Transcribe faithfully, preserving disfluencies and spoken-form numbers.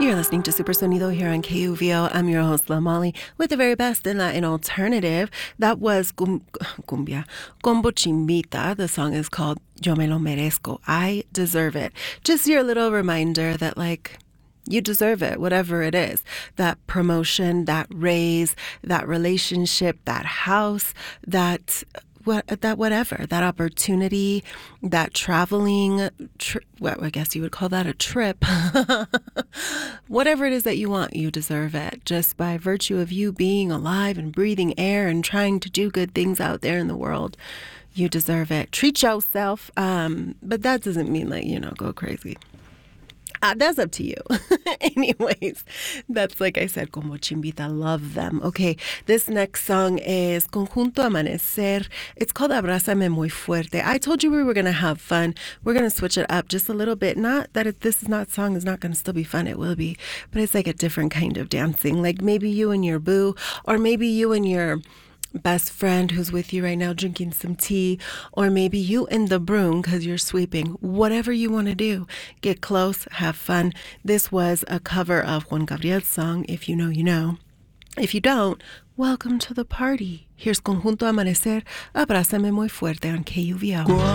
You're listening to Supersonido here on K U V O. I'm your host, La Molly, with the very best in Latin alternative. That was cum- Cumbia, Combo Chimbita. The song is called Yo Me Lo Merezco. I deserve it. Just your little reminder that, like, you deserve it, whatever it is. That promotion, that raise, that relationship, that house, that what that whatever, that opportunity, that traveling, tri- well, I guess you would call that a trip. Whatever it is that you want, you deserve it. Just by virtue of you being alive and breathing air and trying to do good things out there in the world, you deserve it. Treat yourself, um, but that doesn't mean, like, you know, go crazy. Uh, that's up to you. Anyways, that's, like I said, Como Chimbita. Love them. Okay, this next song is Conjunto Amanecer. It's called Abrázame Muy Fuerte. I told you we were going to have fun. We're going to switch it up just a little bit. Not that it, this is not song is not going to still be fun. It will be. But it's like a different kind of dancing. Like maybe you and your boo, or maybe you and your best friend who's with you right now drinking some tea, or maybe you in the broom because you're sweeping. Whatever you want to do, get close, have fun. This was a cover of Juan Gabriel's song, If You Know, You Know. If you don't, welcome to the party. Here's Conjunto Amanecer, Abrázame Muy Fuerte on K U V O.